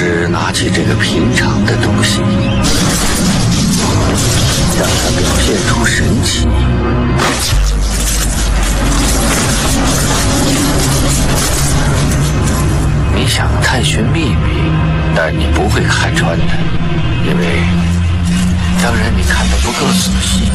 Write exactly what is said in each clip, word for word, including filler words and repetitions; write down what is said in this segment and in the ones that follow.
师拿起这个平常的东西，让它表现出神奇。你想探寻秘密，但你不会看穿它，因为当然你看得不够仔细。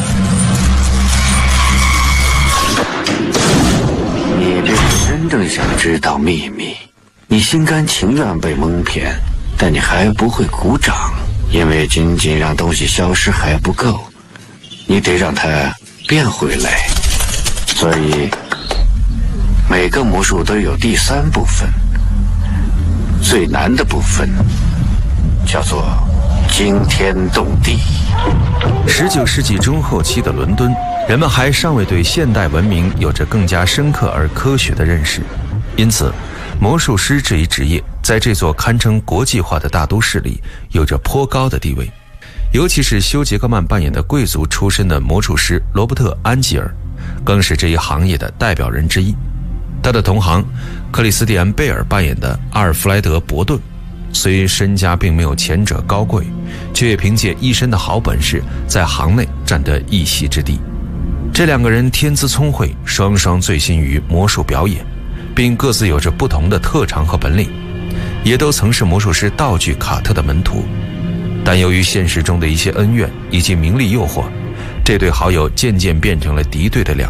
你这是真正想知道秘密，你心甘情愿被蒙骗，但你还不会鼓掌，因为仅仅让东西消失还不够，你得让它变回来。所以每个魔术都有第三部分，最难的部分叫做惊天动地。 十九世纪中后期的伦敦，人们还尚未对现代文明有着更加深刻而科学的认识，因此魔术师这一职业在这座堪称国际化的大都市里有着颇高的地位。尤其是休·杰克曼扮演的贵族出身的魔术师罗伯特·安吉尔，更是这一行业的代表人之一。他的同行克里斯蒂安·贝尔扮演的阿尔弗莱德·伯顿，虽身家并没有前者高贵，却也凭借一身的好本事在行内占得一席之地。这两个人天资聪慧，双双醉心于魔术表演，并各自有着不同的特长和本领，也都曾是魔术师道具卡特的门徒。但由于现实中的一些恩怨以及名利诱惑，这对好友渐渐变成了敌对的两